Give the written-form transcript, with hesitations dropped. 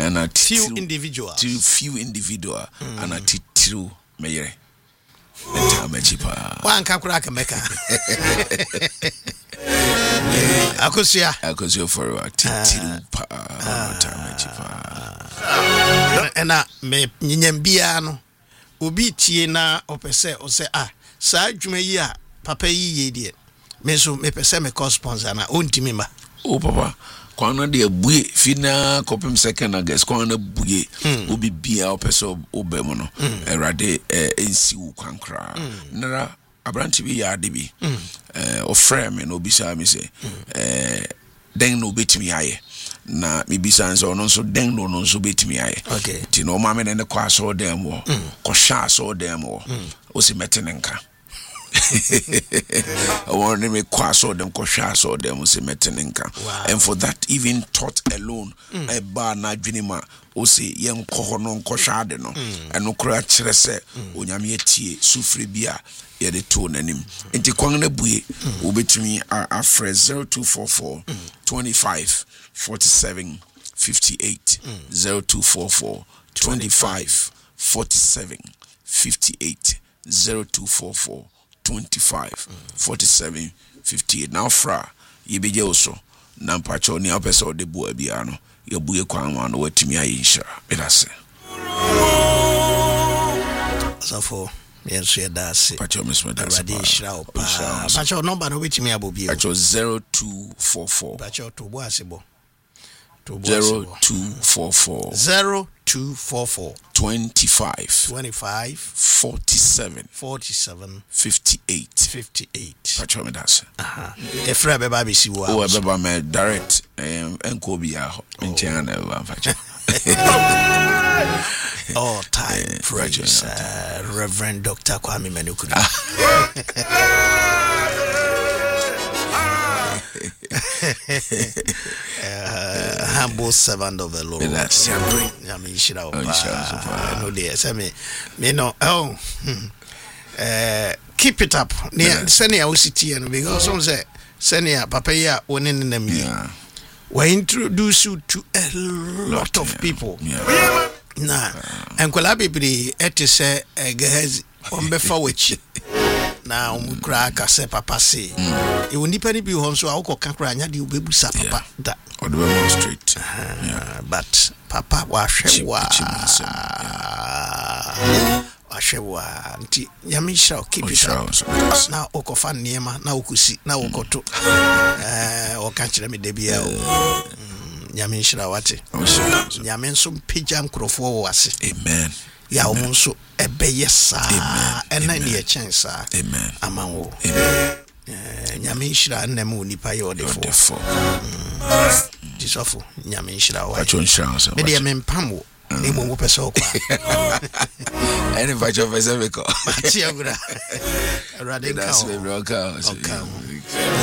a few individual and a titru meyere one kakura kameka akosia for what titru pa ena me nyinyambia no obi tie na opese o se saa adwuma yi a papa yi ye die me so me pese me co-sponsor na ontimi ma papa kwana de abue fina kopem second august kwana buye obi bia opese obem no erade ensi wo kwankra nara abranti bi ya de bi o frame no bi sa mi se den no betimi aye na mibisa nso no nso den no nso betimi aye okay ti no ma me ne kwa so dem wo ko sha so dem wo o si metene nka I want to make kwaso them koshaso them se meteninka. And for that even thought alone a bar na dwinima o se yen kohono koshade no eno kura kire se onyame atie sufre bia ye de to nanim enti kwan na buye obetumi afre 0244 25 47 58 0244 25 47 58 0244 25 47 58 now fra yebeje oso na mpacho ni opese de bua bia no yebuye kwan ma no watimi ayinhira bedase safo yenso yedase pacho mesme dase radishra opa pacho number no wetimi abobi pacho 0244 pacho to bo asebo 0244 25 47 58 pacho me dase efra beba bisi wo o beba me direct enko bia nchen na beba pacho all time praise Reverend Dr. Kwame Menukuri humble servant of the Lord. Keep it up. Senia usiti because some say senia papa ya wonin na mi. We introduce you to a lot of people. Na enkola bibiri etise Gehazi ombefa wechi. Na umukra ka se papa se e woni pani bi ho so a ukoka kra anya de obebusa papa da or the way straight but papa wa hwewa nti yamisha keep it up na ukofa niema na ukusi na ukoto oka kire me de bia yamisha wate yamenso mpija nkrofo wo ase amen ya omunso ebeyesa ena ni a chance amen amanwo nyame nhira nnem onipa ye odefo disofo nyame nhira wa me de mempamo ni mo pese okwa any vacho pese beko tia gura radical that's me bro